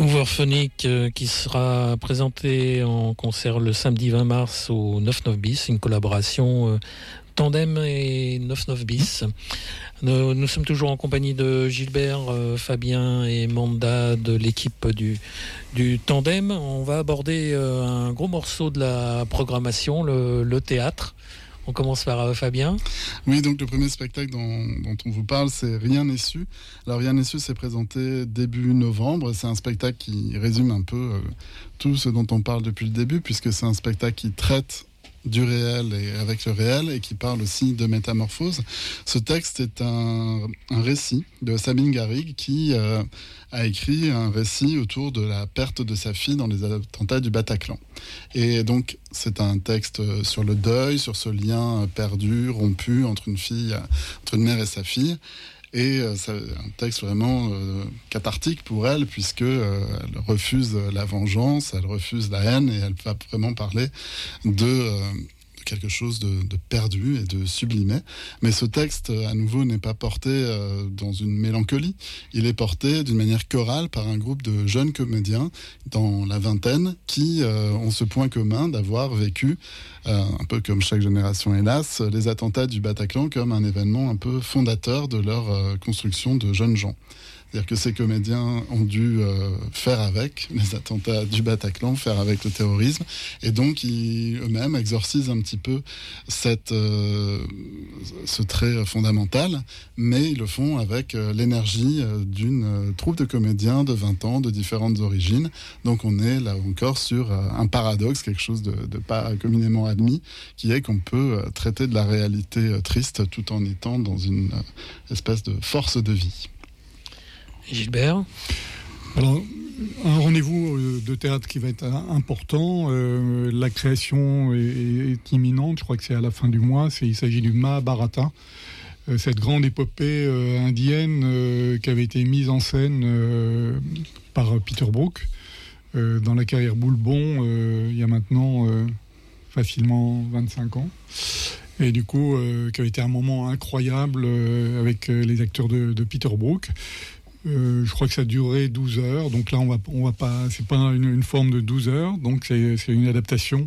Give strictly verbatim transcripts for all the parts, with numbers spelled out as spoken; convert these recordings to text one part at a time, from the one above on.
Overphonic euh, qui sera présenté en concert le samedi vingt mars au neuf neuf bis, une collaboration euh, Tandem et neuf neuf bis. Nous, nous sommes toujours en compagnie de Gilbert, euh, Fabien et Manda de l'équipe du, du Tandem. On va aborder euh, un gros morceau de la programmation, le, le théâtre. On commence par euh, Fabien. Oui, donc le premier spectacle dont, dont on vous parle, c'est Rien n'est su. Alors Rien n'est su, c'est présenté début novembre. C'est un spectacle qui résume un peu euh, tout ce dont on parle depuis le début, puisque c'est un spectacle qui traite du réel et avec le réel et qui parle aussi de métamorphose. Ce texte est un, un récit de Sabine Garrigue qui euh, a écrit un récit autour de la perte de sa fille dans les attentats du Bataclan. Et donc c'est un texte sur le deuil, sur ce lien perdu, rompu entre une fille, entre une mère et sa fille. Et euh, c'est un texte vraiment euh, cathartique pour elle, puisque euh, elle refuse la vengeance, elle refuse la haine, et elle va vraiment parler de, euh, de quelque chose de, de perdu et de sublimé. Mais ce texte, à nouveau, n'est pas porté euh, dans une mélancolie. Il est porté d'une manière chorale par un groupe de jeunes comédiens dans la vingtaine qui euh, ont ce point commun d'avoir vécu, Euh, un peu comme chaque génération hélas, les attentats du Bataclan comme un événement un peu fondateur de leur euh, construction de jeunes gens. C'est-à-dire que ces comédiens ont dû euh, faire avec les attentats du Bataclan, faire avec le terrorisme, et donc ils, eux-mêmes exorcisent un petit peu cette, euh, ce trait fondamental, mais ils le font avec euh, l'énergie euh, d'une euh, troupe de comédiens de vingt ans, de différentes origines. Donc on est là encore sur euh, un paradoxe, quelque chose de, de pas communément admis, qui est qu'on peut euh, traiter de la réalité euh, triste tout en étant dans une euh, espèce de force de vie. Gilbert. Alors, un rendez-vous de théâtre qui va être important. Euh, la création est, est imminente. Je crois que c'est à la fin du mois. C'est, il s'agit du Mahabharata, euh, cette grande épopée euh, indienne euh, qui avait été mise en scène euh, par Peter Brook euh, dans la carrière Boulbon euh, il y a maintenant euh, facilement vingt-cinq ans. Et du coup, euh, qui avait été un moment incroyable euh, avec euh, les acteurs de, de Peter Brook. Euh, je crois que ça a duré douze heures, donc là on va, on va pas, c'est pas une, une forme de douze heures, donc c'est, c'est une adaptation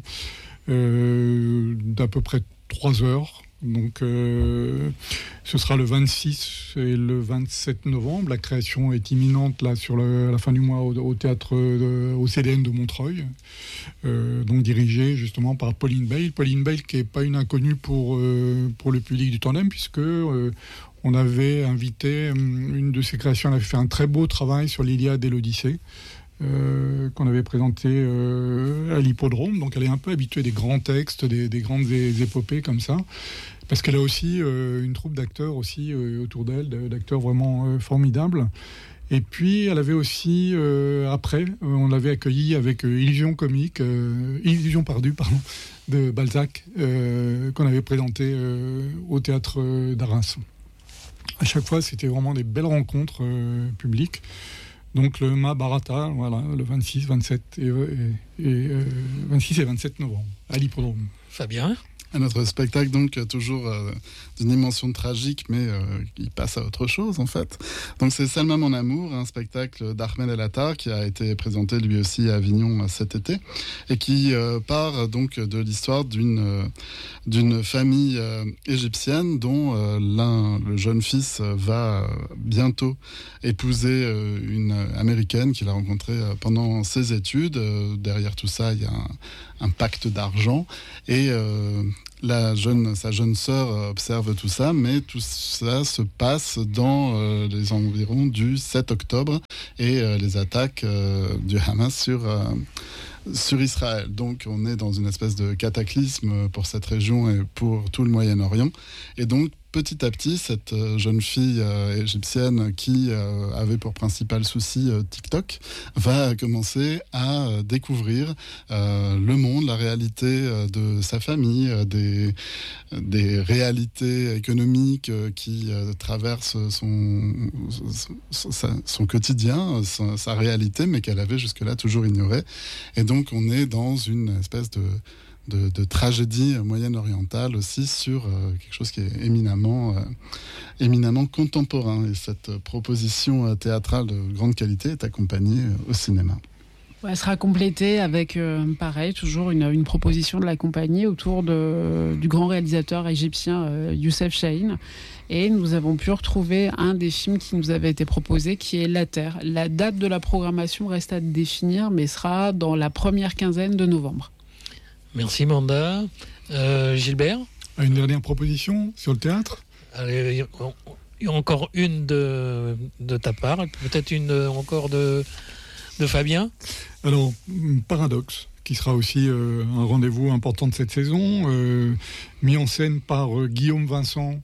euh, d'à peu près trois heures. Donc euh, ce sera le vingt-six et le vingt-sept novembre. La création est imminente là sur le, à la fin du mois au, au théâtre de, au C D N de Montreuil, euh, donc dirigé justement par Pauline Bale. Pauline Bale qui est pas une inconnue pour euh, pour le public du Tandem, puisque euh, on avait invité une de ses créations. Elle avait fait un très beau travail sur l'Iliade et l'Odyssée. Euh, qu'on avait présenté euh, à l'hippodrome. Donc elle est un peu habituée des grands textes, des, des grandes épopées comme ça, parce qu'elle a aussi euh, une troupe d'acteurs aussi euh, autour d'elle, d'acteurs vraiment euh, formidables. Et puis elle avait aussi euh, après, euh, on l'avait accueilli avec euh, Illusion comique, euh, Illusion perdue, pardon, de Balzac, euh, qu'on avait présenté euh, au théâtre d'Arras. À chaque fois, c'était vraiment des belles rencontres euh, publiques. Donc le Mahabharata, voilà, le vingt-six, vingt-sept et, et, et euh, vingt-six et vingt-sept novembre à l'hippodrome. Fabien. Notre spectacle, donc, toujours euh, d'une dimension tragique, mais euh, il passe à autre chose, en fait. Donc, c'est Salma mon amour, un spectacle d'Ahmed El Attar qui a été présenté lui aussi à Avignon cet été et qui euh, part donc de l'histoire d'une, euh, d'une famille euh, égyptienne dont euh, l'un, le jeune fils, va bientôt épouser euh, une américaine qu'il a rencontrée euh, pendant ses études. Euh, derrière tout ça, il y a un, un pacte d'argent et euh, La jeune, sa jeune sœur observe tout ça, mais tout ça se passe dans euh, les environs du sept octobre et euh, les attaques euh, du Hamas sur, euh, sur Israël. Donc on est dans une espèce de cataclysme pour cette région et pour tout le Moyen-Orient. Et donc petit à petit, cette jeune fille euh, égyptienne qui euh, avait pour principal souci euh, TikTok va commencer à euh, découvrir euh, le monde, la réalité euh, de sa famille, euh, des, des réalités économiques euh, qui euh, traversent son, son, son, son quotidien, sa, sa réalité, mais qu'elle avait jusque-là toujours ignorée. Et donc on est dans une espèce de de, de tragédie moyen-orientale aussi sur euh, quelque chose qui est éminemment, euh, éminemment contemporain. Et cette proposition euh, théâtrale de grande qualité est accompagnée euh, au cinéma. Elle sera complétée avec, euh, pareil, toujours une, une proposition de la compagnie autour de, du grand réalisateur égyptien euh, Youssef Chahine. Et nous avons pu retrouver un des films qui nous avait été proposé, qui est La Terre. La date de la programmation reste à définir, mais sera dans la première quinzaine de novembre. Merci Manda. Euh, Gilbert ? Une dernière proposition sur le théâtre ? Allez, il y a encore une de, de ta part, et peut-être une encore de, de Fabien. Alors, Paradoxe, qui sera aussi euh, un rendez-vous important de cette saison, euh, mis en scène par euh, Guillaume Vincent.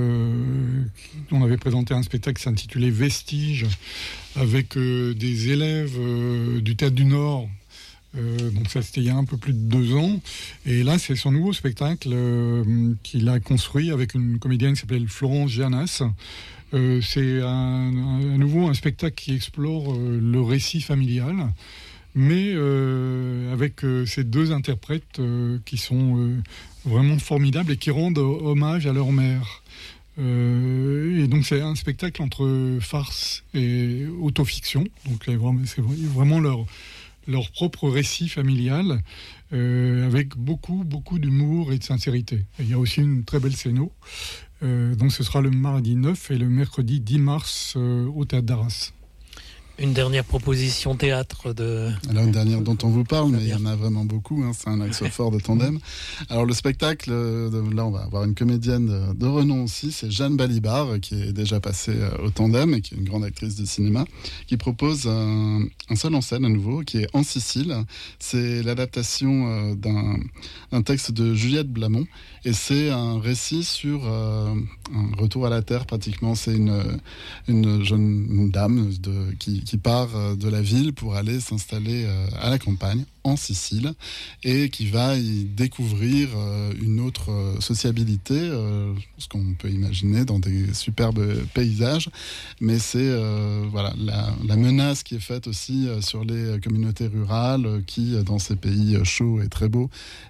Euh, on avait présenté un spectacle qui s'intitulait Vestiges, avec euh, des élèves euh, du Théâtre du Nord. Euh, donc ça, c'était il y a un peu plus de deux ans. Et là, c'est son nouveau spectacle euh, qu'il a construit avec une comédienne qui s'appelle Florence Janas. Euh, c'est un, un, à nouveau un spectacle qui explore euh, le récit familial, mais euh, avec euh, ces deux interprètes euh, qui sont euh, vraiment formidables et qui rendent hommage à leur mère. Euh, et donc c'est un spectacle entre farce et autofiction. Donc c'est vraiment, c'est vraiment leur leur propre récit familial, euh, avec beaucoup, beaucoup d'humour et de sincérité. Et il y a aussi une très belle scéno. Euh, donc ce sera le mardi neuf et le mercredi dix mars euh, au Théâtre d'Arras. Une dernière proposition théâtre de... Alors une dernière dont on vous parle, mais il y en a vraiment beaucoup, hein, c'est un axe fort de Tandem. Alors le spectacle, de, là on va avoir une comédienne de, de renom aussi, c'est Jeanne Balibar, qui est déjà passée au Tandem et qui est une grande actrice de cinéma, qui propose un, un seul en scène à nouveau, qui est En Sicile. C'est l'adaptation d'un, d'un texte de Juliette Blamont, et c'est un récit sur euh, un retour à la terre pratiquement. C'est une, une jeune une dame de, qui qui part de la ville pour aller s'installer à la campagne, en Sicile, et qui va y découvrir une autre sociabilité, ce qu'on peut imaginer dans des superbes paysages, mais c'est euh, voilà, la, la menace qui est faite aussi sur les communautés rurales qui, dans ces pays chauds et très beaux,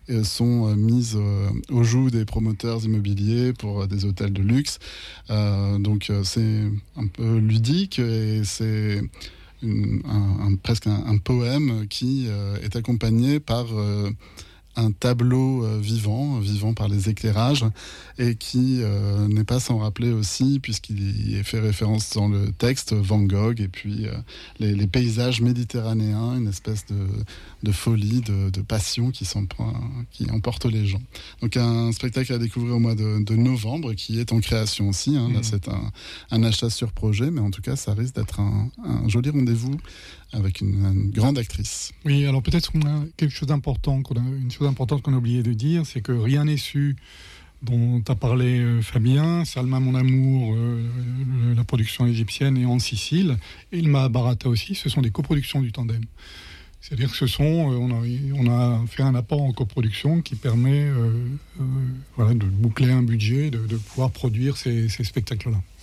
sont mises au joug des promoteurs immobiliers pour des hôtels de luxe. Euh, donc c'est un peu ludique et c'est Une, un, un, presque un, un poème qui euh, est accompagné par euh, un tableau euh, vivant, vivant par les éclairages, et qui euh, n'est pas sans rappeler aussi, puisqu'il y est fait référence dans le texte, Van Gogh, et puis euh, les, les paysages méditerranéens, une espèce de, de folie, de, de passion qui, qui emporte les gens. Donc un spectacle à découvrir au mois de, de novembre, qui est en création aussi, hein. Mmh. Là c'est un, un achat sur projet, mais en tout cas ça risque d'être un, un joli rendez-vous avec une, une grande actrice. Oui, alors peut-être qu'on a quelque chose d'important, qu'on a, une chose importante qu'on a oublié de dire, c'est que Rien n'est su, dont a parlé euh, Fabien, Salma mon amour, euh, la production égyptienne, et En Sicile, et le Mahabharata aussi, ce sont des coproductions du Tandem. C'est-à-dire que ce sont, euh, on, a, on a fait un apport en coproduction qui permet euh, euh, voilà, de boucler un budget, de, de pouvoir produire ces, ces spectacles-là.